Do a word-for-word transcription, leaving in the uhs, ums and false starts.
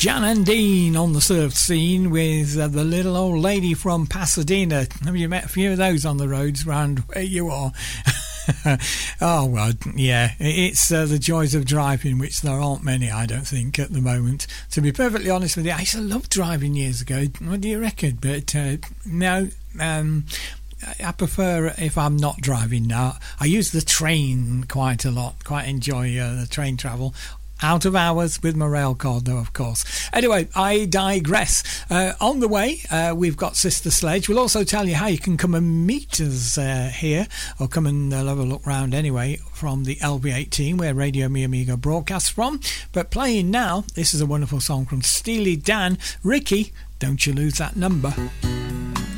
Jan and Dean on the surf scene with uh, the little old lady from Pasadena. Have you met a few of those on the roads round where you are? Oh, well, yeah, it's uh, the joys of driving, which there aren't many, I don't think, at the moment. To be perfectly honest with you, I used to love driving years ago. What do you reckon? But uh, no, um, I prefer if I'm not driving now. I use the train quite a lot, quite enjoy uh, the train travel. Out of hours with my rail card, though, of course. Anyway, I digress. Uh, on the way, uh, we've got Sister Sledge. We'll also tell you how you can come and meet us uh, here, or come and uh, have a look round anyway, from the L V eighteen, where Radio Mi Amigo broadcasts from. But playing now, this is a wonderful song from Steely Dan. Ricky, don't you lose that number.